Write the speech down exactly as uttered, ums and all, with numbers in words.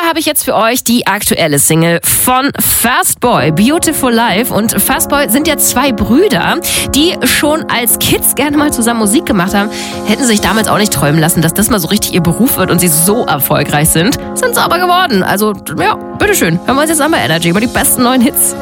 habe ich jetzt für euch die aktuelle Single von Fastboy, Beautiful Life. Und Fastboy sind ja zwei Brüder, die schon als Kids gerne mal zusammen Musik gemacht haben. Hätten sich damals auch nicht träumen lassen, dass das mal so richtig ihr Beruf wird und sie so erfolgreich sind. Sind sie aber geworden. Also, ja, bitteschön. Hören wir uns jetzt an bei Energy über die besten neuen Hits.